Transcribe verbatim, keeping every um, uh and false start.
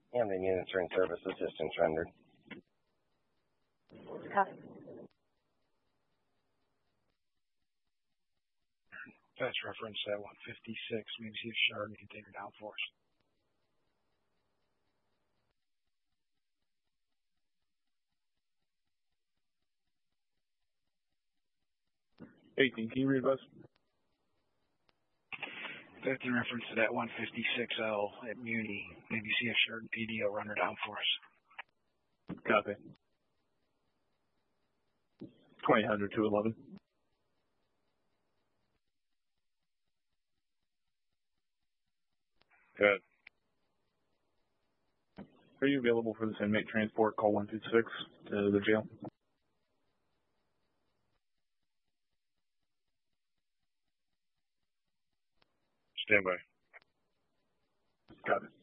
Ambient units are in service. Assistance rendered. Copy. That's reference at one fifty-six. Maybe see if Shard can take her down for us. eighteen, can you read us? That's in reference to that one fifty-six L at Muni. Maybe see if Shard P D will run her down for us. Copy. twenty hundred, two eleven. Good. Are you available for this inmate transport? Call one two six to the jail. Stand by. Got it.